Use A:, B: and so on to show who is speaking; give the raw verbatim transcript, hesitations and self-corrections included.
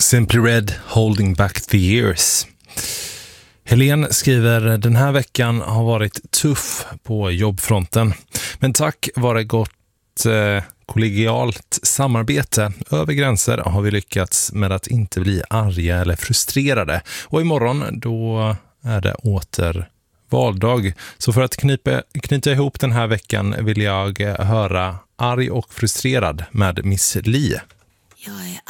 A: Simply Red, Holding Back the Years. Helene skriver, den här veckan har varit tuff på jobbfronten. Men tack vare gott eh, kollegialt samarbete över gränser har vi lyckats med att inte bli arga eller frustrerade. Och imorgon då är det åter valdag. Så för att knipa, knyta ihop den här veckan vill jag höra Arg och frustrerad med Miss Li.
B: Jag är